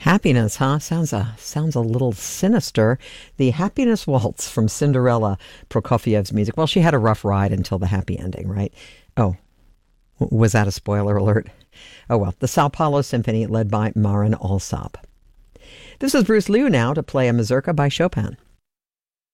Happiness, huh? Sounds a little sinister. The Happiness Waltz from Cinderella, Prokofiev's music. Well, she had a rough ride until the happy ending, right? Oh, was that a spoiler alert? Oh well, the Sao Paulo Symphony led by Marin Alsop. This is Bruce Liu now to play a mazurka by Chopin.